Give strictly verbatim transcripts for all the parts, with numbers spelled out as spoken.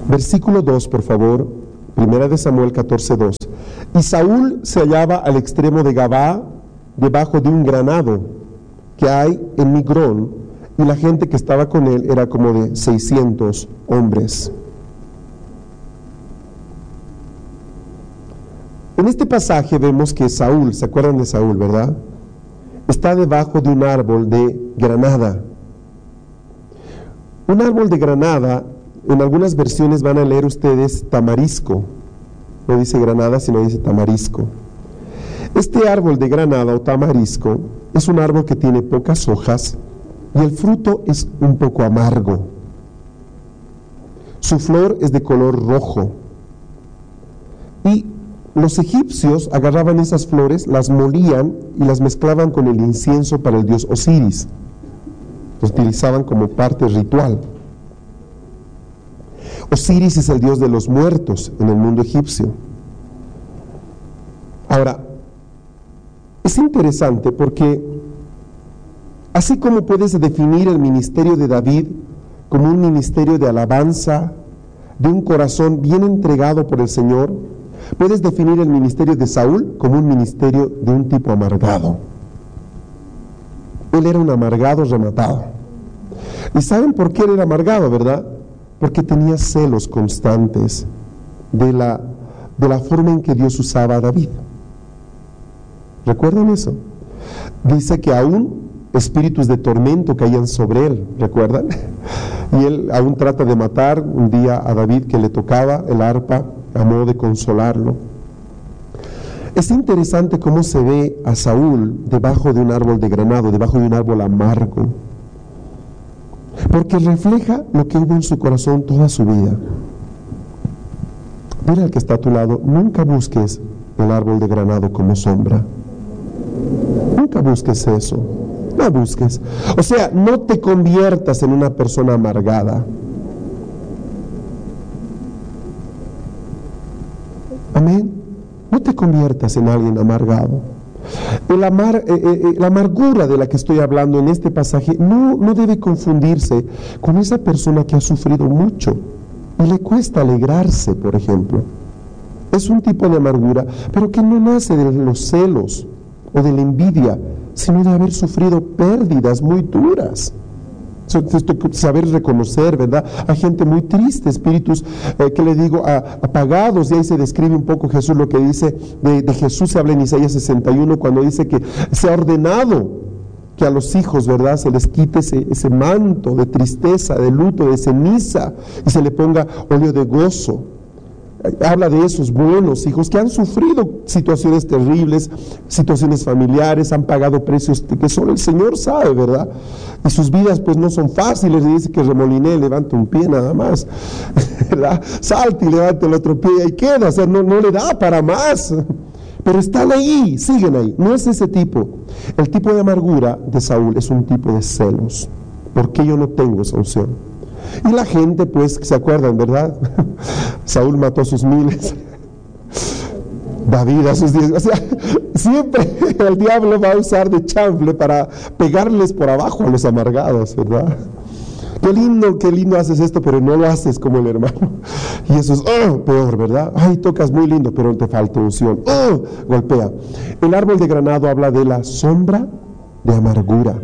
Versículo dos, por favor. Primera de Samuel catorce, dos. Y Saúl se hallaba al extremo de Gabaa, debajo de un granado que hay en Migrón, y la gente que estaba con él era como de seiscientos hombres. En este pasaje vemos que Saúl, ¿se acuerdan de Saúl, verdad? Está debajo de un árbol de granada. Un árbol de granada, en algunas versiones van a leer ustedes tamarisco. No dice granada, sino dice tamarisco. Este árbol de granada o tamarisco es un árbol que tiene pocas hojas y el fruto es un poco amargo. Su flor es de color rojo. Y los egipcios agarraban esas flores, las molían y las mezclaban con el incienso para el dios Osiris. Los utilizaban como parte ritual. Osiris es el dios de los muertos en el mundo egipcio. Ahora, es interesante porque así como puedes definir el ministerio de David como un ministerio de alabanza, de un corazón bien entregado por el Señor, puedes definir el ministerio de Saúl como un ministerio de un tipo amargado. Él era un amargado rematado. ¿Y saben por qué él era amargado, verdad? Porque tenía celos constantes de la, de la forma en que Dios usaba a David. ¿Recuerdan eso? Dice que aún espíritus de tormento caían sobre él, ¿recuerdan? Y él aún trata de matar un día a David, que le tocaba el arpa a modo de consolarlo. Es interesante cómo se ve a Saúl debajo de un árbol de granado, debajo de un árbol amargo, porque refleja lo que hubo en su corazón toda su vida. Mira al que está a tu lado, nunca busques el árbol de granado como sombra. Nunca busques eso, no busques. O sea, no te conviertas en una persona amargada. Amén. No te conviertas en alguien amargado. El amar, eh, eh, la amargura de la que estoy hablando en este pasaje no, no debe confundirse con esa persona que ha sufrido mucho y le cuesta alegrarse, por ejemplo. Es un tipo de amargura, pero que no nace de los celos o de la envidia, sino de haber sufrido pérdidas muy duras. Saber reconocer, ¿verdad? Hay gente muy triste, espíritus eh, que le digo a, apagados, y ahí se describe un poco Jesús, lo que dice de, de Jesús. Se habla en Isaías sesenta y uno cuando dice que se ha ordenado que a los hijos, ¿verdad?, se les quite ese, ese manto de tristeza, de luto, de ceniza, y se le ponga óleo de gozo. Habla de esos buenos hijos que han sufrido situaciones terribles, situaciones familiares, han pagado precios que solo el Señor sabe, ¿verdad? Y sus vidas pues no son fáciles. Y dice que remoliné, levanta un pie nada más, ¿verdad? Salte y levanta el otro pie y ahí queda, o sea, no, no le da para más. Pero están ahí, siguen ahí. No es ese tipo. El tipo de amargura de Saúl es un tipo de celos. ¿Por qué yo no tengo esa unción? Y la gente, pues, se acuerdan, ¿verdad? Saúl mató a sus miles, David a sus diez. O sea, siempre el diablo va a usar de chanfle para pegarles por abajo a los amargados, ¿verdad? Qué lindo, qué lindo haces esto, pero no lo haces como el hermano. Y eso es oh, peor, ¿verdad? Ay, tocas muy lindo, pero te falta unción. Oh, golpea. El árbol de granado habla de la sombra de amargura.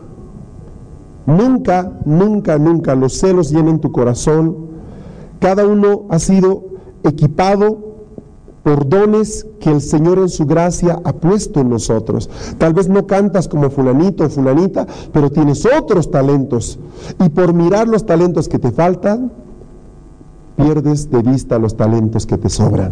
Nunca, nunca, nunca los celos llenen tu corazón. Cada uno ha sido equipado por dones que el Señor en su gracia ha puesto en nosotros. Tal vez no cantas como fulanito o fulanita, pero tienes otros talentos. Y por mirar los talentos que te faltan, pierdes de vista los talentos que te sobran.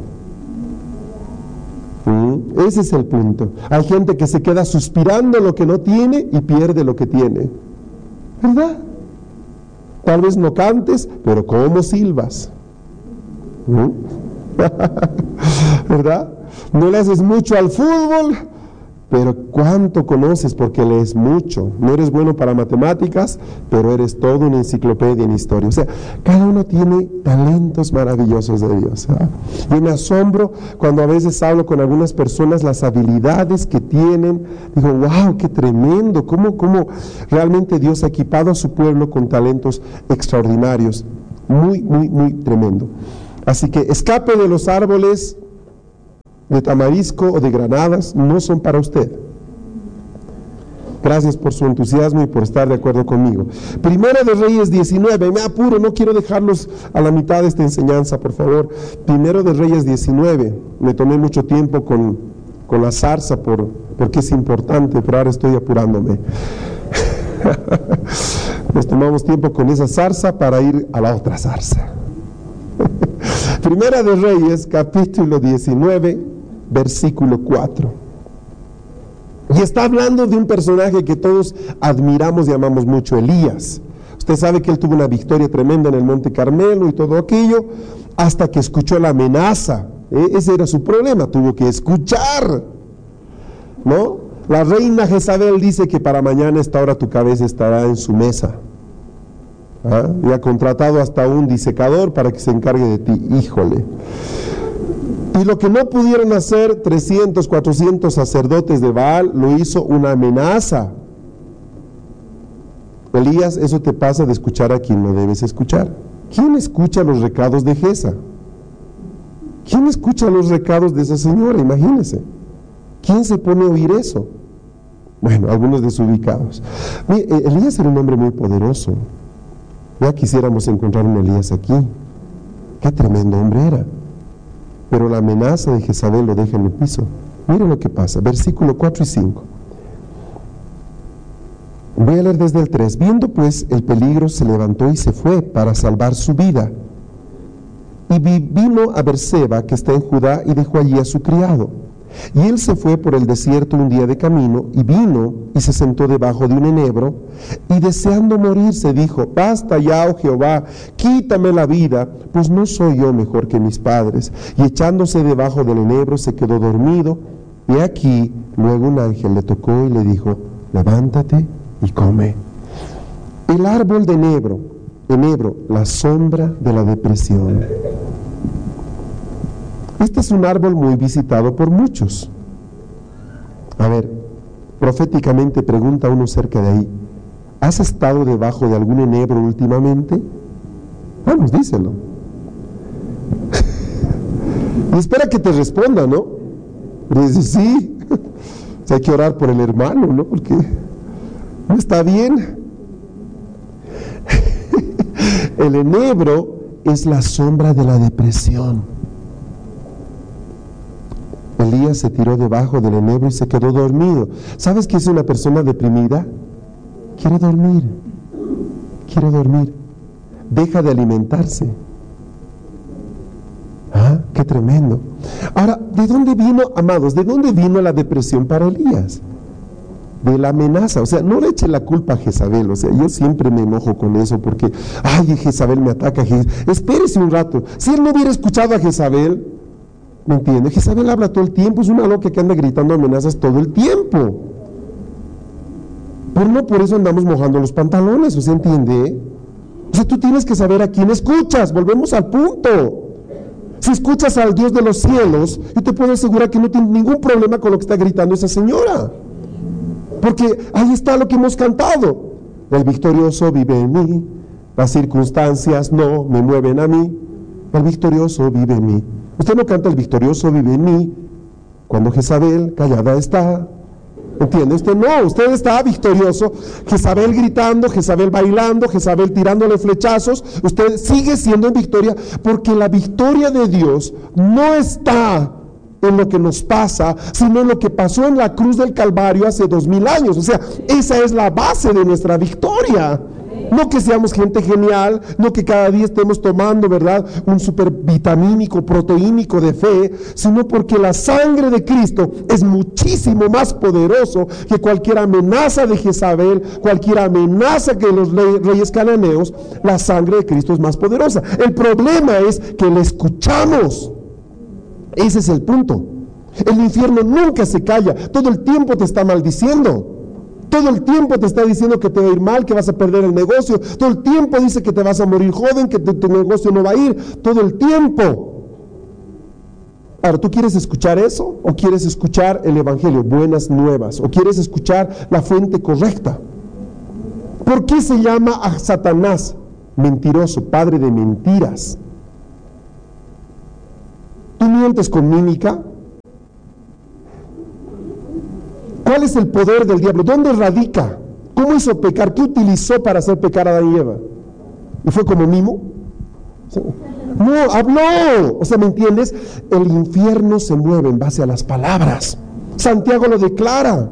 ¿Mm? Ese es el punto. Hay gente que se queda suspirando lo que no tiene y pierde lo que tiene. ¿Verdad? Tal vez no cantes, pero ¿cómo silbas? ¿Mm? ¿Verdad? No le haces mucho al fútbol, pero ¿cuánto conoces porque lees mucho? No eres bueno para matemáticas, pero eres toda una enciclopedia en historia. O sea, cada uno tiene talentos maravillosos de Dios, ¿verdad? Yo me asombro cuando a veces hablo con algunas personas, las habilidades que tienen. Digo, wow, qué tremendo, cómo, cómo realmente Dios ha equipado a su pueblo con talentos extraordinarios. Muy, muy, muy tremendo. Así que escape de los árboles de tamarisco o de granadas, no son para usted. Gracias por su entusiasmo y por estar de acuerdo conmigo. Primera de Reyes diecinueve, me apuro, no quiero dejarlos a la mitad de esta enseñanza, por favor. Primero de Reyes diecinueve, me tomé mucho tiempo con, con la zarza por, porque es importante, pero ahora estoy apurándome. Nos tomamos tiempo con esa zarza para ir a la otra zarza. Primera de Reyes, capítulo diecinueve, versículo cuatro. Y está hablando de un personaje que todos admiramos y amamos mucho, Elías. Usted sabe que él tuvo una victoria tremenda en el Monte Carmelo y todo aquello, hasta que escuchó la amenaza. ¿Eh? Ese era su problema, tuvo que escuchar, ¿no? La reina Jezabel dice que para mañana a esta hora tu cabeza estará en su mesa. ¿Ah? Y ha contratado hasta un disecador para que se encargue de ti. Híjole. Y lo que no pudieron hacer trescientos, cuatrocientos sacerdotes de Baal, lo hizo una amenaza. Elías, eso te pasa de escuchar a quien no debes escuchar. ¿Quién escucha los recados de Jeza? ¿Quién escucha los recados de esa señora? Imagínense. ¿Quién se pone a oír eso? Bueno, algunos desubicados. Mire, Elías era un hombre muy poderoso. Ya quisiéramos encontrar un Elías aquí. Qué tremendo hombre era. Pero la amenaza de Jezabel lo deja en el piso. Miren lo que pasa, versículo cuatro y cinco. Voy a leer desde el tres. Viendo pues el peligro, se levantó y se fue para salvar su vida. Y vino a Berseba, que está en Judá, y dejó allí a su criado. Y él se fue por el desierto un día de camino, y vino y se sentó debajo de un enebro, y deseando morirse dijo: basta ya, oh Jehová, quítame la vida, pues no soy yo mejor que mis padres. Y echándose debajo del enebro se quedó dormido, y aquí luego un ángel le tocó y le dijo: levántate y come. El árbol de enebro, enebro, la sombra de la depresión. Este es un árbol muy visitado por muchos. A ver, proféticamente pregunta uno cerca de ahí: ¿has estado debajo de algún enebro últimamente? Vamos, díselo. Y espera que te responda, ¿no? Pero dice, sí. O sea, hay que orar por el hermano, ¿no? Porque no está bien. El enebro es la sombra de la depresión. Elías se tiró debajo del enebro y se quedó dormido. ¿Sabes qué es una persona deprimida? Quiere dormir. Quiere dormir. Deja de alimentarse. ¿Ah? ¡Qué tremendo! Ahora, ¿de dónde vino, amados? ¿De dónde vino la depresión para Elías? De la amenaza. O sea, no le eche la culpa a Jezabel. O sea, yo siempre me enojo con eso porque, ay, Jezabel me ataca. Espérese un rato. Si él no hubiera escuchado a Jezabel, ¿me entiende? Jezabel habla todo el tiempo, es una loca que anda gritando amenazas todo el tiempo. Pero no por eso andamos mojando los pantalones, ¿o se entiende? O sea, tú tienes que saber a quién escuchas, volvemos al punto. Si escuchas al Dios de los cielos, yo te puedo asegurar que no tienes ningún problema con lo que está gritando esa señora. Porque ahí está lo que hemos cantado. El victorioso vive en mí, las circunstancias no me mueven a mí, el victorioso vive en mí. Usted no canta el victorioso vive en mí cuando Jezabel callada está. ¿Entiende? Usted no, usted está victorioso. Jezabel gritando, Jezabel bailando, Jezabel tirándole flechazos. Usted sigue siendo en victoria porque la victoria de Dios no está en lo que nos pasa, sino en lo que pasó en la cruz del Calvario hace dos mil años. O sea, esa es la base de nuestra victoria. No que seamos gente genial, no que cada día estemos tomando, ¿verdad?, un supervitamínico, proteínico de fe, sino porque la sangre de Cristo es muchísimo más poderoso que cualquier amenaza de Jezabel, cualquier amenaza que los reyes cananeos. La sangre de Cristo es más poderosa. El problema es que le escuchamos. Ese es el punto. El infierno nunca se calla, todo el tiempo te está maldiciendo. Todo el tiempo te está diciendo que te va a ir mal, que vas a perder el negocio. Todo el tiempo dice que te vas a morir joven, que tu, tu negocio no va a ir. Todo el tiempo. Ahora, ¿tú quieres escuchar eso? ¿O quieres escuchar el evangelio, buenas nuevas? ¿O quieres escuchar la fuente correcta? ¿Por qué se llama a Satanás mentiroso, padre de mentiras. ¿Tú mientes con mímica? ¿Cuál es el poder del diablo? ¿Dónde radica? ¿Cómo hizo pecar? ¿Qué utilizó para hacer pecar a Adán y Eva? ¿Y fue como mimo? No, habló. O sea, ¿me entiendes? El infierno se mueve en base a las palabras. Santiago lo declara.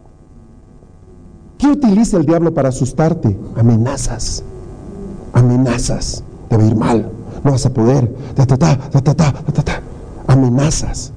¿Qué utiliza el diablo para asustarte? Amenazas. Amenazas. Te va a ir mal. No vas a poder. Ta, ta, ta, ta, ta, ta, ta, ta. Amenazas.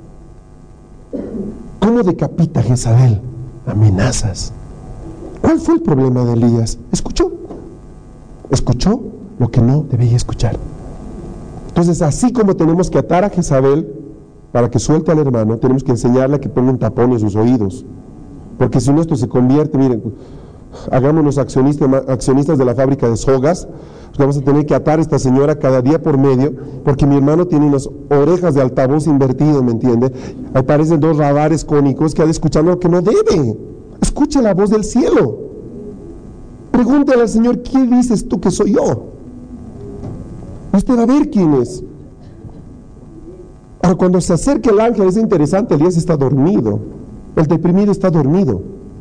¿Cómo decapita a Jezabel? Amenazas. ¿Cuál fue el problema de Elías? Escuchó. Escuchó lo que no debía escuchar. Entonces, así como tenemos que atar a Jezabel para que suelte al hermano, tenemos que enseñarle a que ponga un tapón en sus oídos. Porque si no, esto se convierte, miren, hagámonos accionistas, accionistas de la fábrica de sogas, pues vamos a tener que atar a esta señora cada día por medio, porque mi hermano tiene unas orejas de altavoz invertido, ¿me entiende? Ahí parecen dos radares cónicos que ha de escuchar lo que no debe. Escuche la voz del cielo. Pregúntale al Señor, ¿qué dices tú que soy yo? Usted va a ver quién es. Ahora, cuando se acerca el ángel, es interesante, Elías está dormido. El deprimido está dormido.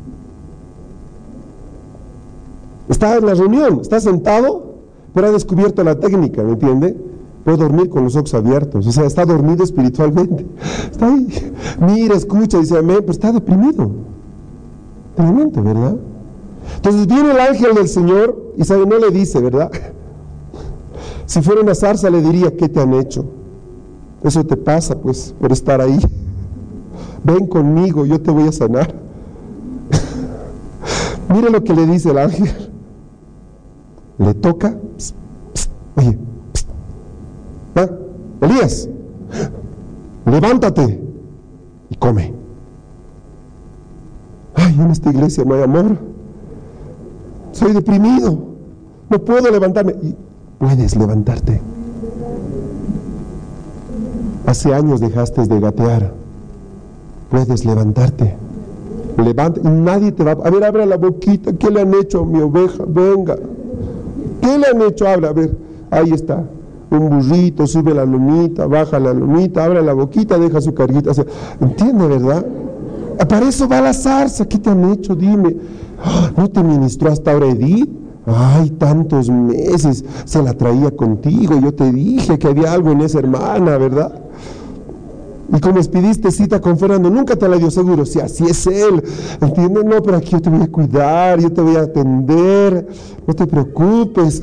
Está en la reunión, está sentado, pero ha descubierto la técnica, ¿me entiende? Puede dormir con los ojos abiertos, o sea, está dormido espiritualmente. Está ahí, mira, escucha, dice amén, pero está deprimido. Tremendo, ¿verdad? Entonces viene el ángel del Señor y sabe, no le dice, ¿verdad? Si fuera una zarza le diría, ¿qué te han hecho? Eso te pasa, pues, por estar ahí. Ven conmigo, yo te voy a sanar. Mire lo que le dice el ángel. Le toca, pss, pss, oye, pss, ¿ah? Elías, levántate y come. Ay, en esta iglesia no hay amor. Soy deprimido, no puedo levantarme. Y puedes levantarte. Hace años dejaste de gatear. Puedes levantarte. Levanta, y nadie te va a... A ver, abre la boquita. ¿Qué le han hecho a mi oveja? Venga. ¿Qué le han hecho? Habla, a ver. Ahí está. Un burrito, sube la lunita, baja la lunita, abre la boquita, deja su carguita. O sea, ¿entiende, verdad? Para eso va la zarza. ¿Qué te han hecho? Dime. ¿No te ministró hasta ahora Edith? Ay, tantos meses se la traía contigo. Yo te dije que había algo en esa hermana, ¿verdad? Y como expidiste cita con Fernando, nunca te la dio seguro. Si así es él, ¿entiendes? No, pero aquí yo te voy a cuidar, yo te voy a atender, no te preocupes.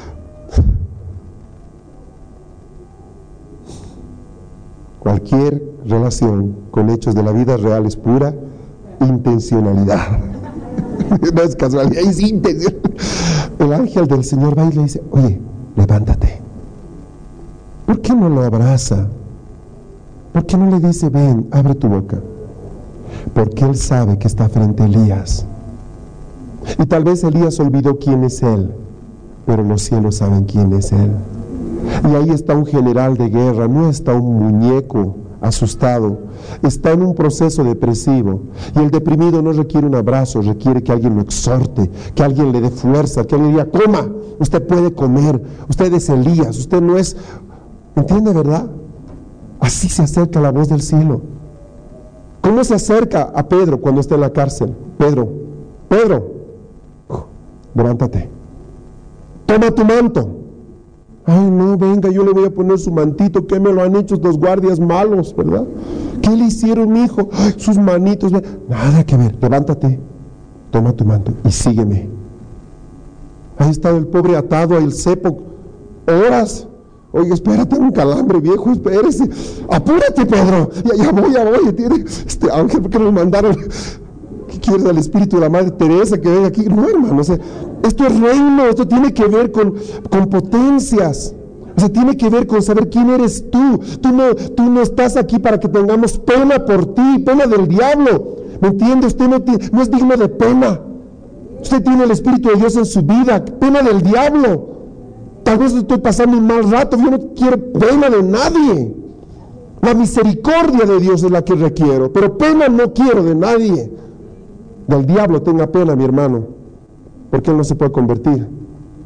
Cualquier relación con hechos de la vida real es pura intencionalidad. No es casualidad, es intención. El ángel del Señor va y le dice, oye, levántate. ¿Por qué no lo abraza? ¿Por qué no le dice, ven, abre tu boca? Porque él sabe que está frente a Elías. Y tal vez Elías olvidó quién es él, pero los cielos saben quién es él. Y ahí está un general de guerra, no está un muñeco asustado, está en un proceso depresivo. Y el deprimido no requiere un abrazo, requiere que alguien lo exhorte, que alguien le dé fuerza, que alguien le diga, coma, usted puede comer, usted es Elías, usted no es... ¿Entiende, verdad? Así se acerca la voz del cielo. ¿Cómo se acerca a Pedro cuando está en la cárcel? Pedro, Pedro, levántate, toma tu manto. Ay, no, venga, yo le voy a poner su mantito. ¿Qué me lo han hecho estos guardias malos, verdad? ¿Qué le hicieron, mi hijo? Ay, sus manitos. Nada que ver, levántate, toma tu manto y sígueme. Ahí está el pobre atado al cepo, horas. Oye, espérate, un calambre, viejo, espérese. Apúrate, Pedro. Ya, ya voy, ya voy. Tiene este ángel, ¿por qué nos mandaron? ¿Qué quieres al espíritu de la Madre Teresa que venga aquí? No, hermano, o sea, esto es reino, esto tiene que ver con, con potencias. O sea, tiene que ver con saber quién eres tú. Tú no, tú no estás aquí para que tengamos pena por ti, pena del diablo. ¿Me entiende? Usted no, tiene, no es digno de pena. Usted tiene el Espíritu de Dios en su vida, pena del diablo. Tal vez estoy pasando un mal rato, yo no quiero pena de nadie. La misericordia de Dios es la que requiero, pero pena no quiero de nadie. Del diablo tenga pena, mi hermano, porque él no se puede convertir.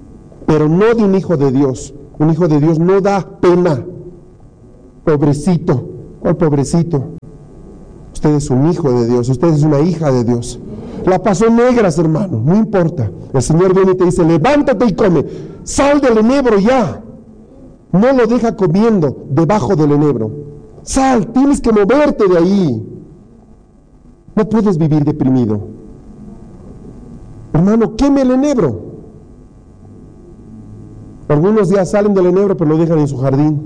pero no de un hijo de Dios. Un hijo de Dios no da pena. Pobrecito. ¿Cuál pobrecito? Usted es un hijo de Dios, usted es una hija de Dios. La pasó negras, hermano, no importa. El Señor viene y te dice, levántate y come. Sal del enebro ya. No lo deja comiendo debajo del enebro. Sal, tienes que moverte de ahí. No puedes vivir deprimido. Hermano, queme el enebro. Algunos días salen del enebro, pero lo dejan en su jardín.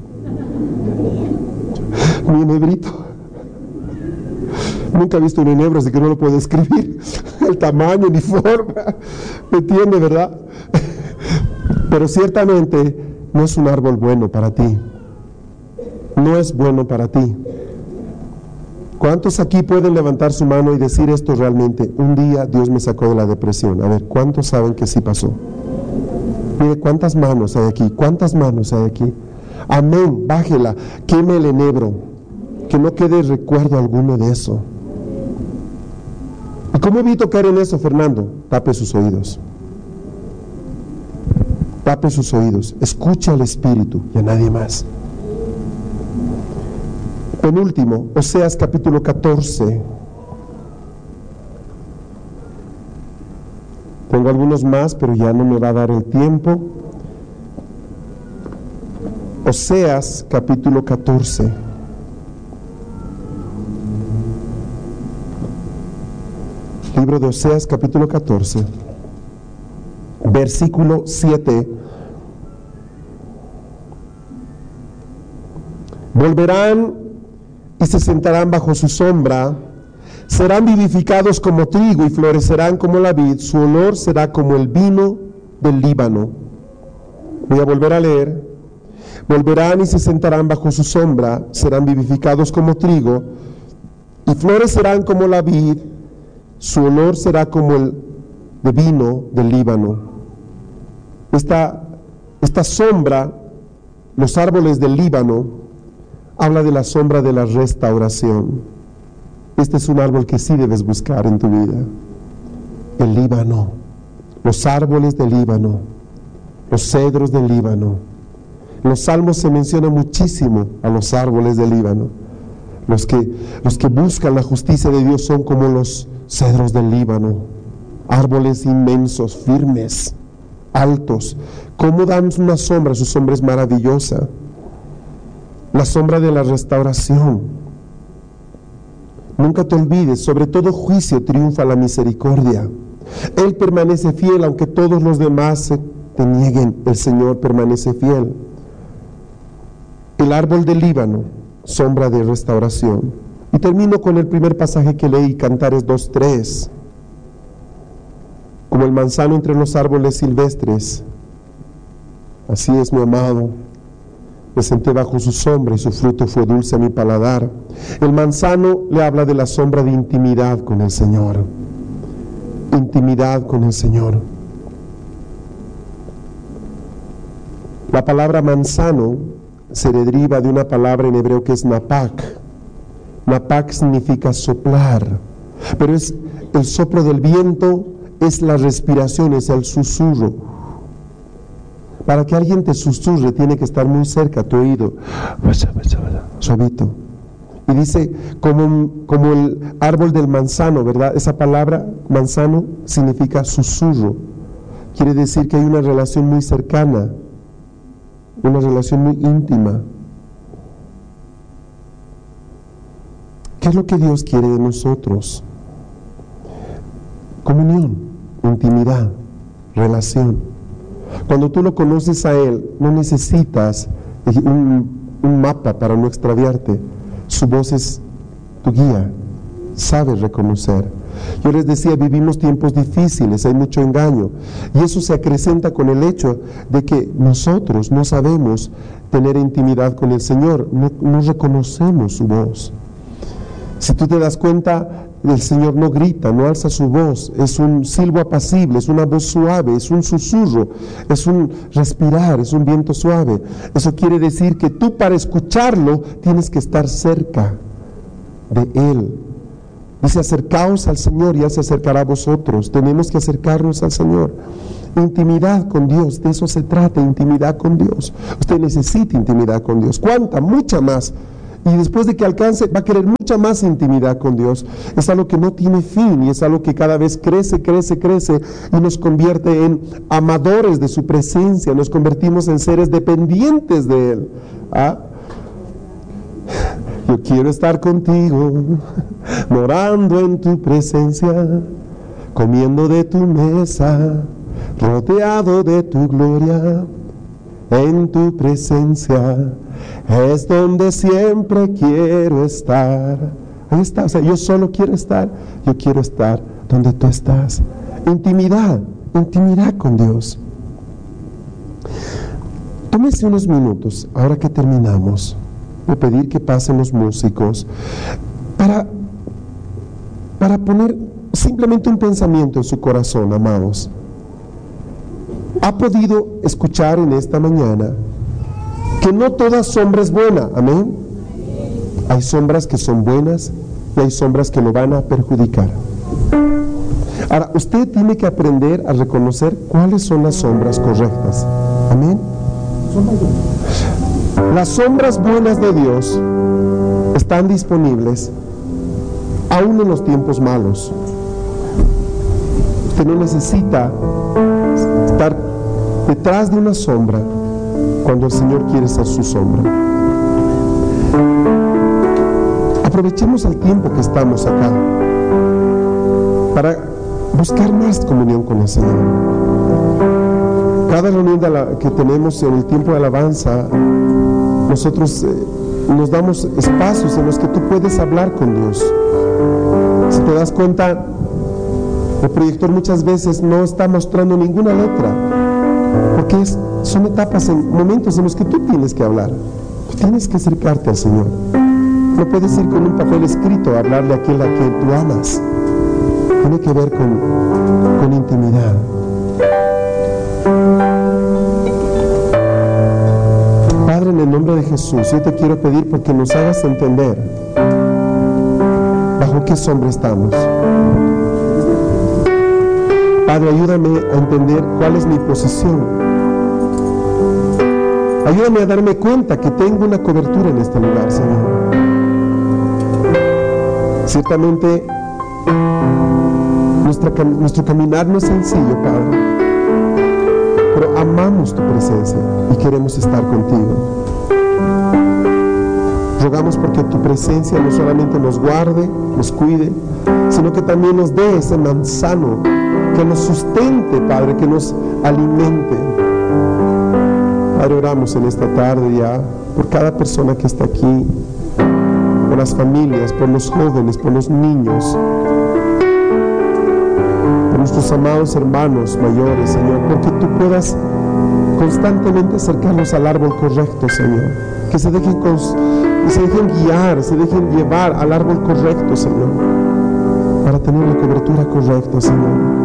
Mi enebrito. Nunca he visto un enebro, así que no lo puedo describir. El tamaño ni forma. ¿Me entiende, verdad? Pero ciertamente no es un árbol bueno para ti. No es bueno para ti. ¿Cuántos aquí pueden levantar su mano y decir esto realmente? Un día Dios me sacó de la depresión. A ver, ¿cuántos saben que sí pasó? Mire, ¿cuántas manos hay aquí? ¿Cuántas manos hay aquí? Amén, bájela, queme el enebro. Que no quede recuerdo alguno de eso. ¿Y cómo evito caer en eso, Fernando? Tape sus oídos. Tape sus oídos. Escucha al Espíritu y a nadie más. Penúltimo, Oseas capítulo catorce. Tengo algunos más, pero ya no me va a dar el tiempo. Oseas capítulo catorce. Libro de Oseas capítulo catorce, versículo siete. Volverán y se sentarán bajo su sombra, serán vivificados como trigo y florecerán como la vid, su olor será como el vino del Líbano. Voy a volver a leer. Volverán y se sentarán bajo su sombra, serán vivificados como trigo y florecerán como la vid, su olor será como el de vino del Líbano. Esta, esta sombra, los árboles del Líbano, habla de la sombra de la restauración. Este es un árbol que sí debes buscar en tu vida. El Líbano, los árboles del Líbano, los cedros del Líbano. En los Salmos se menciona muchísimo a los árboles del Líbano. Los que, los que buscan la justicia de Dios son como los cedros del Líbano, árboles inmensos, firmes, altos. ¿Cómo dan una sombra? Su sombra es maravillosa. La sombra de la restauración. Nunca te olvides, sobre todo juicio triunfa la misericordia. Él permanece fiel, aunque todos los demás te nieguen, el Señor permanece fiel. El árbol del Líbano, sombra de restauración. Y termino con el primer pasaje que leí, Cantares dos tres. Como el manzano entre los árboles silvestres, así es mi amado. Me senté bajo su sombra y su fruto fue dulce a mi paladar. El manzano le habla de la sombra de intimidad con el Señor. Intimidad con el Señor. La palabra manzano se deriva de una palabra en hebreo que es napak. Napak significa soplar, pero es el soplo del viento, es la respiración, es el susurro. Para que alguien te susurre tiene que estar muy cerca a tu oído, suavito. Y dice, como, como el árbol del manzano, ¿verdad? Esa palabra manzano significa susurro. Quiere decir que hay una relación muy cercana, una relación muy íntima. ¿Qué es lo que Dios quiere de nosotros? Comunión, intimidad, relación. Cuando tú lo conoces a Él, no necesitas un, un mapa para no extraviarte. Su voz es tu guía, sabes reconocer. Yo les decía, vivimos tiempos difíciles, hay mucho engaño, y eso se acrecenta con el hecho de que nosotros no sabemos tener intimidad con el Señor, no, no reconocemos su voz. Si tú te das cuenta, el Señor no grita, no alza su voz, es un silbo apacible, es una voz suave, es un susurro, es un respirar, es un viento suave. Eso quiere decir que tú para escucharlo tienes que estar cerca de Él. Dice, acercaos al Señor y Él se acercará a vosotros. Tenemos que acercarnos al Señor. Intimidad con Dios, de eso se trata, intimidad con Dios. Usted necesita intimidad con Dios. ¿Cuánta? Mucha más. Y después de que alcance, va a querer mucha más intimidad con Dios. Es algo que no tiene fin y es algo que cada vez crece, crece, crece y nos convierte en amadores de su presencia. Nos convertimos en seres dependientes de Él. ¿Ah? Yo quiero estar contigo, morando en tu presencia, comiendo de tu mesa, rodeado de tu gloria. En tu presencia es donde siempre quiero estar. Ahí está, o sea, yo solo quiero estar, yo quiero estar donde tú estás. Intimidad, intimidad con Dios. Tómese unos minutos, ahora que terminamos, de pedir que pasen los músicos, para, para poner simplemente un pensamiento en su corazón, amados. ¿Ha podido escuchar en esta mañana que no toda sombra es buena? Amén. Hay sombras que son buenas y hay sombras que lo van a perjudicar. Ahora, usted tiene que aprender a reconocer cuáles son las sombras correctas. Amén. Las sombras buenas de Dios están disponibles aún en los tiempos malos. Usted no necesita estar detrás de una sombra cuando el Señor quiere ser su sombra. Aprovechemos el tiempo que estamos acá para buscar más comunión con el Señor. Cada reunión de la, que tenemos en el tiempo de alabanza, nosotros eh, nos damos espacios en los que tú puedes hablar con Dios. Si te das cuenta, el proyector muchas veces no está mostrando ninguna letra, porque es, son etapas, en momentos en los que tú tienes que hablar. Tú tienes que acercarte al Señor. No puedes ir con un papel escrito a hablarle a aquel a quien tú amas. Tiene que ver con, con intimidad. Padre, en el nombre de Jesús, yo te quiero pedir porque nos hagas entender bajo qué sombra estamos. Padre, ayúdame a entender cuál es mi posición. Ayúdame a darme cuenta que tengo una cobertura en este lugar, Señor. Ciertamente, nuestra, nuestro caminar no es sencillo, Padre, pero amamos tu presencia y queremos estar contigo. Rogamos porque tu presencia no solamente nos guarde, nos cuide, sino que también nos dé ese manzano que nos sustente, Padre, que nos alimente. Padre, oramos en esta tarde ya por cada persona que está aquí, por las familias, por los jóvenes, por los niños, por nuestros amados hermanos mayores, Señor, porque tú puedas constantemente acercarlos al árbol correcto, Señor, que se dejen, que se dejen guiar, se dejen llevar al árbol correcto, Señor, para tener la cobertura correcta, Señor.